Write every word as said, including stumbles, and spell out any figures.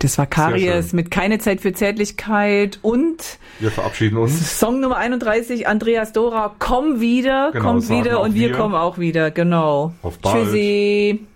Das war Karies mit Keine Zeit für Zärtlichkeit und wir verabschieden uns. Song Nummer einunddreißig, Andreas Dora, komm wieder, genau, komm wieder und wir, wir kommen auch wieder, genau. Auf bald. Tschüssi.